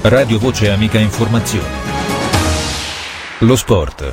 Radio Voce Amica Informazione. Lo sport.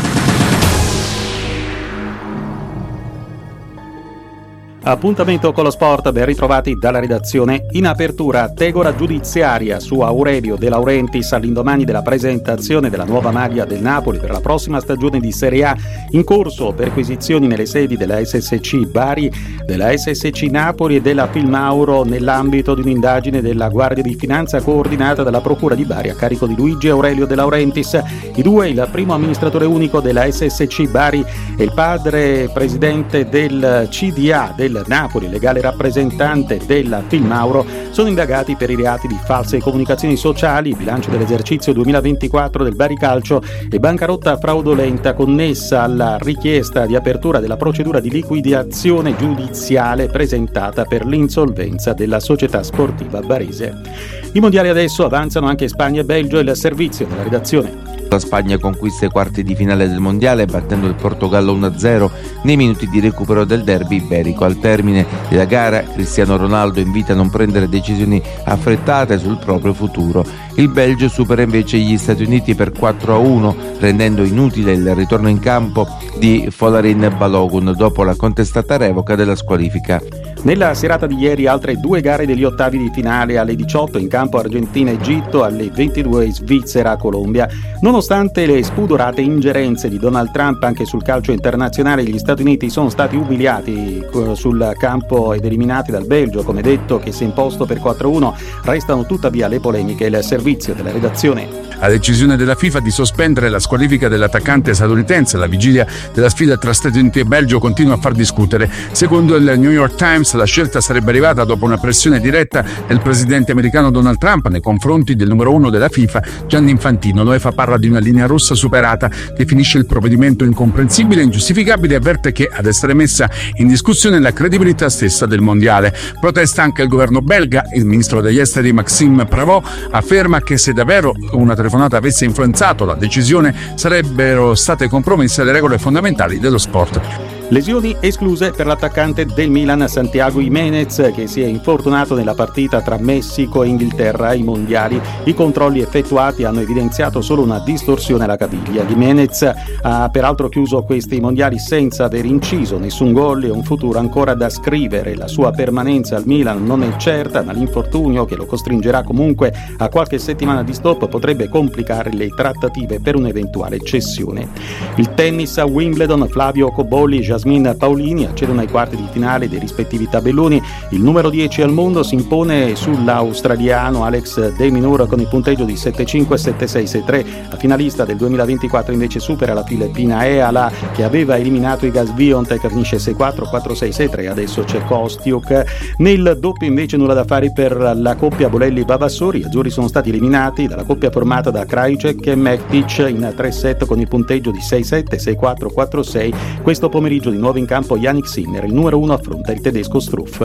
Appuntamento con lo sport, ben ritrovati dalla redazione. In apertura, tegora giudiziaria su Aurelio De Laurentiis all'indomani della presentazione della nuova maglia del Napoli per la prossima stagione di Serie A. In corso perquisizioni nelle sedi della SSC Bari, della SSC Napoli e della Filmauro nell'ambito di un'indagine della Guardia di Finanza coordinata dalla Procura di Bari a carico di Luigi Aurelio De Laurentiis. I due, il primo amministratore unico della SSC Bari e il padre presidente del CDA del Napoli, legale rappresentante della Filmauro, sono indagati per i reati di false comunicazioni sociali, bilancio dell'esercizio 2024 del Bari Calcio e bancarotta fraudolenta connessa alla richiesta di apertura della procedura di liquidazione giudiziale presentata per l'insolvenza della società sportiva barese. I mondiali adesso avanzano anche Spagna e Belgio, il servizio della redazione. La Spagna conquista i quarti di finale del mondiale battendo il Portogallo 1-0 nei minuti di recupero del derby iberico. Al termine della gara Cristiano Ronaldo invita a non prendere decisioni affrettate sul proprio futuro. Il Belgio supera invece gli Stati Uniti per 4-1 rendendo inutile il ritorno in campo di Folarin Balogun dopo la contestata revoca della squalifica. Nella serata di ieri altre due gare degli ottavi di finale: alle 18 in campo Argentina-Egitto, alle 22 Svizzera-Colombia. Nonostante le spudorate ingerenze di Donald Trump anche sul calcio internazionale, gli Stati Uniti sono stati umiliati sul campo ed eliminati dal Belgio, come detto, che si è imposto per 4-1. Restano tuttavia le polemiche e il servizio della redazione. La decisione della FIFA di sospendere la squalifica dell'attaccante statunitense alla vigilia della sfida tra Stati Uniti e Belgio continua a far discutere. Secondo il New York Times, la scelta sarebbe arrivata dopo una pressione diretta del presidente americano Donald Trump nei confronti del numero uno della FIFA, Gianni Infantino. L'UEFA parla di una linea rossa superata, definisce il provvedimento incomprensibile e ingiustificabile e avverte che ad essere messa in discussione la credibilità stessa del mondiale. Protesta anche il governo belga. Il ministro degli esteri Maxime Prévost afferma che se davvero una telefonata avesse influenzato la decisione sarebbero state compromesse le regole fondamentali dello sport. Lesioni escluse per l'attaccante del Milan Santiago Jiménez, che si è infortunato nella partita tra Messico e Inghilterra ai mondiali. I controlli effettuati hanno evidenziato solo una distorsione alla caviglia. Jiménez ha peraltro chiuso questi mondiali senza aver inciso nessun gol e un futuro ancora da scrivere. La sua permanenza al Milan non è certa, ma l'infortunio, che lo costringerà comunque a qualche settimana di stop, potrebbe complicare le trattative per un'eventuale cessione. Il tennis a Wimbledon: Flavio Cobolli, Jasmine Paolini accedono ai quarti di finale dei rispettivi tabelloni. Il numero 10 al mondo si impone sull'australiano Alex de Minaur con il punteggio di 7-5, 7-6, 6-3. La finalista del 2024 invece supera la filippina Eala, che aveva eliminato Iga Swiatek, finisce 6-4, 4-6, 6-3. Adesso c'è Kostiuk. Nel doppio invece nulla da fare per la coppia Bolelli-Vavassori. Gli azzurri sono stati eliminati dalla coppia formata da Krajicek e Mektic in 3 set con il punteggio di 6-7, 6-4, 4-6. Questo pomeriggio di nuovo in campo Yannick Sinner, il numero 1 affronta il tedesco Struff.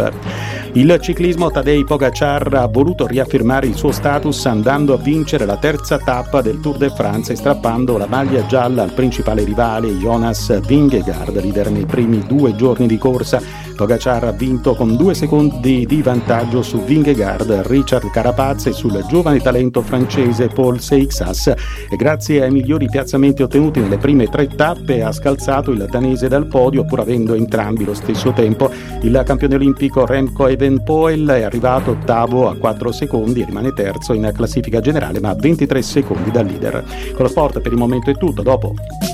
Il ciclismo: Tadej Pogacar ha voluto riaffermare il suo status andando a vincere la terza tappa del Tour de France e strappando la maglia gialla al principale rivale Jonas Vingegaard, leader nei primi 2 giorni di corsa. Pogacar ha vinto con 2 secondi di vantaggio su Vingegaard, Richard Carapaz e sul giovane talento francese Paul Seixas, e grazie ai migliori piazzamenti ottenuti nelle prime 3 tappe ha scalzato il danese dal podio, pur avendo entrambi lo stesso tempo. Il campione olimpico Remco Evenepoel è arrivato ottavo a 4 secondi e rimane terzo in classifica generale, ma a 23 secondi dal leader. Con lo sport per il momento è tutto, dopo.